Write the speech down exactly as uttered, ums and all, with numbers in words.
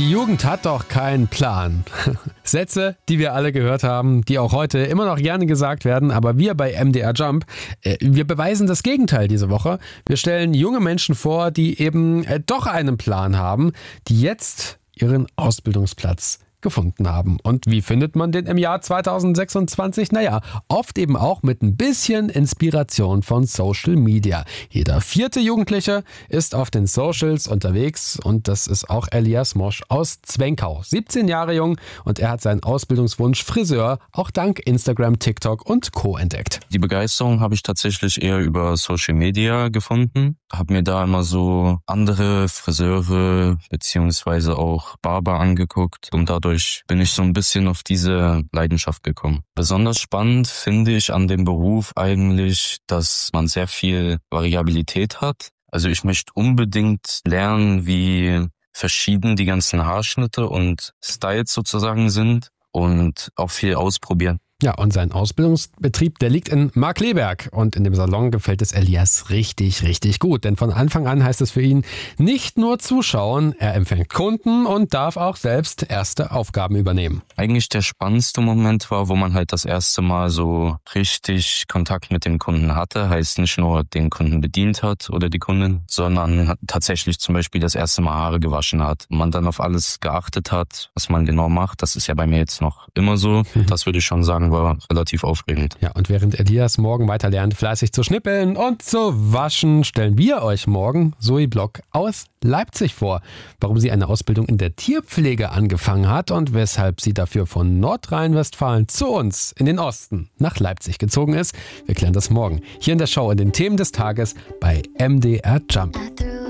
Die Jugend hat doch keinen Plan. Sätze, die wir alle gehört haben, die auch heute immer noch gerne gesagt werden, aber wir bei M D R Jump, äh, wir beweisen das Gegenteil diese Woche. Wir stellen junge Menschen vor, die eben äh, doch einen Plan haben, die jetzt ihren Ausbildungsplatz gefunden haben. Und wie findet man den im Jahr zweitausendsechsundzwanzig? Naja, oft eben auch mit ein bisschen Inspiration von Social Media. Jeder vierte Jugendliche ist auf den Socials unterwegs und das ist auch Elias Mosch aus Zwenkau. siebzehn Jahre jung und er hat seinen Ausbildungswunsch Friseur auch dank Instagram, TikTok und Co. entdeckt. Die Begeisterung habe ich tatsächlich eher über Social Media gefunden. Habe mir da immer so andere Friseure beziehungsweise auch Barber angeguckt und dadurch bin ich so ein bisschen auf diese Leidenschaft gekommen. Besonders spannend finde ich an dem Beruf eigentlich, dass man sehr viel Variabilität hat. Also ich möchte unbedingt lernen, wie verschieden die ganzen Haarschnitte und Styles sozusagen sind und auch viel ausprobieren. Ja, und sein Ausbildungsbetrieb, der liegt in Markkleeberg. Und in dem Salon gefällt es Elias richtig, richtig gut. Denn von Anfang an heißt es für ihn nicht nur zuschauen, er empfängt Kunden und darf auch selbst erste Aufgaben übernehmen. Eigentlich der spannendste Moment war, wo man halt das erste Mal so richtig Kontakt mit dem Kunden hatte. Heißt nicht nur den Kunden bedient hat oder die Kundin, sondern tatsächlich zum Beispiel das erste Mal Haare gewaschen hat. Und man dann auf alles geachtet hat, was man genau macht. Das ist ja bei mir jetzt noch immer so. Das würde ich schon sagen, war relativ aufregend. Ja, und während Elias morgen weiter lernt, fleißig zu schnippeln und zu waschen, stellen wir euch morgen Zoe Block aus Leipzig vor. Warum sie eine Ausbildung in der Tierpflege angefangen hat und weshalb sie dafür von Nordrhein-Westfalen zu uns in den Osten nach Leipzig gezogen ist. Wir klären das morgen hier in der Show in den Themen des Tages bei M D R Jump.